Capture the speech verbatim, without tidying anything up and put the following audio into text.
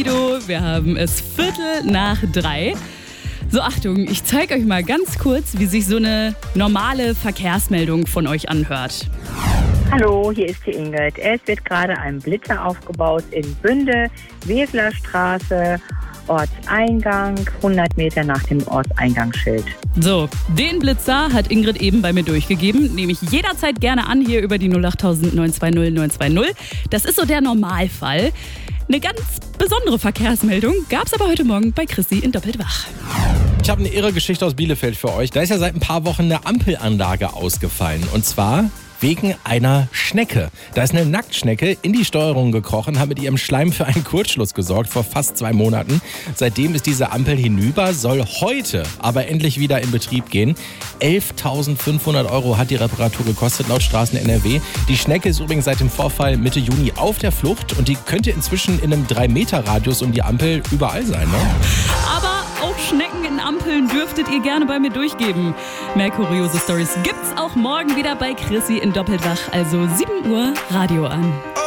Guido. Wir haben es Viertel nach drei. So, Achtung, ich zeige euch mal ganz kurz, wie sich so eine normale Verkehrsmeldung von euch anhört. Hallo, hier ist die Ingrid. Es wird gerade ein Blitzer aufgebaut in Bünde, Weslerstraße, Ortseingang, hundert Meter nach dem Ortseingangsschild. So, den Blitzer hat Ingrid eben bei mir durchgegeben. Nehme ich jederzeit gerne an hier über die null acht neun zwei null neun zwei null. Das ist so der Normalfall. Eine ganz besondere Verkehrsmeldung gab es aber heute Morgen bei Chrissy in Doppelt Wach. Ich habe eine irre Geschichte aus Bielefeld für euch. Da ist ja seit ein paar Wochen eine Ampelanlage ausgefallen. Und zwar wegen einer Schnecke. Da ist eine Nacktschnecke in die Steuerung gekrochen, hat mit ihrem Schleim für einen Kurzschluss gesorgt vor fast zwei Monaten. Seitdem ist diese Ampel hinüber, soll heute aber endlich wieder in Betrieb gehen. elftausendfünfhundert Euro hat die Reparatur gekostet laut Straßen N R W. Die Schnecke ist übrigens seit dem Vorfall Mitte Juni auf der Flucht und die könnte inzwischen in einem drei Meter Radius um die Ampel überall sein, ne? Aber auch Schnecken in Ampeln dürftet ihr gerne bei mir durchgeben. Mehr kuriose Stories gibt's auch morgen wieder bei Chrissy in Doppelt Wach, also sieben Uhr Radio an.